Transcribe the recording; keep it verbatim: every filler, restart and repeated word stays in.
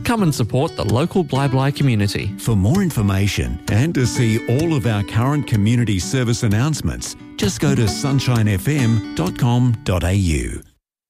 Come and support the local Bli Bli community. For more information and to see all of our current community service announcements, just go to sunshine f m dot com dot a u.